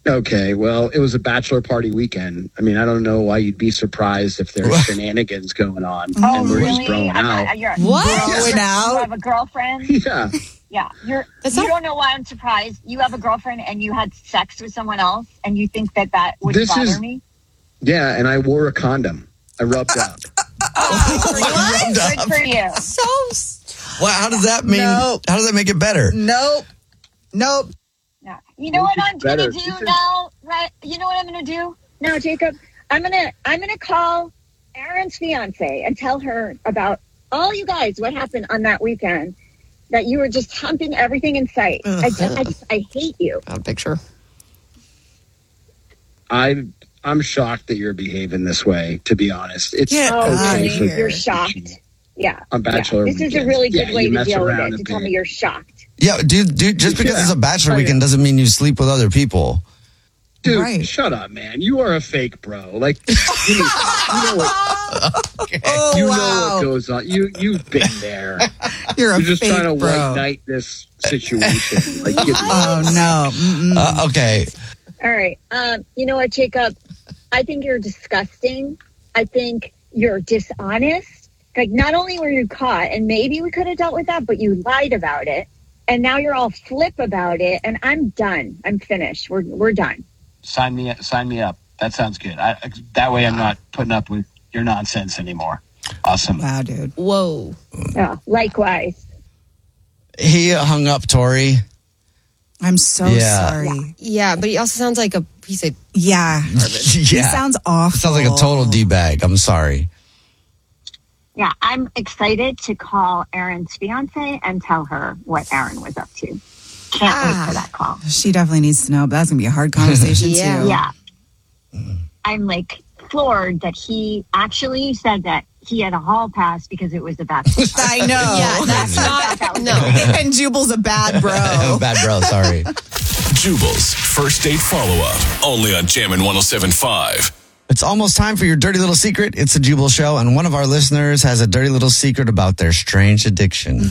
Okay, well, it was a bachelor party weekend. I mean, I don't know why you'd be surprised if there's shenanigans going on. Oh, and we're really? just throwing out. Throwing out? You have a girlfriend? Yeah. Yeah. You don't know why I'm surprised. You have a girlfriend and you had sex with someone else and you think that would bother me? Yeah, and I wore a condom. I rubbed up. Good for you. Well, how does that mean? Nope. How does that make it better? Nope. No. You know what I'm going to do now? Right? You know what I'm going to do now, Jacob? I'm going to call Aaron's fiance and tell her about all you guys, what happened on that weekend, that you were just humping everything in sight. I hate you. Got a picture. I'm shocked that you're behaving this way, to be honest. It's really? You're shocked. Yeah. On bachelor This is a really good way to deal with it, to tell me you're shocked. Yeah, dude, just because it's a bachelor weekend doesn't mean you sleep with other people. Dude, shut up, man. You are a fake bro. Like, you know what goes on. You've been there. You're just fake trying to bro. white knight this situation. Like, no. Okay. All right. You know what, Jacob? I think you're disgusting. I think you're dishonest. Like, not only were you caught, and maybe we could have dealt with that, but you lied about it. And now you're all flip about it. And I'm done. I'm finished. We're done. Sign me up. That sounds good. That way I'm not putting up with your nonsense anymore. Awesome. Wow, dude. Whoa. Yeah, likewise. He hung up, Tori. I'm so sorry. Yeah, but he also sounds like a piece of garbage. He sounds awful. Sounds like a total D-bag. I'm sorry. Yeah, I'm excited to call Aaron's fiance and tell her what Aaron was up to. Can't wait for that call. She definitely needs to know, but that's going to be a hard conversation too. Yeah. I'm like floored that he actually said that he had a hall pass because it was a bachelor. I know. Yeah, that's not. No. And Jubal's a bad bro. Bad bro, sorry. Jubal's first date follow-up. Only on Jammin' 107.5. It's almost time for your dirty little secret. It's a Jubal show, and one of our listeners has a dirty little secret about their strange addiction.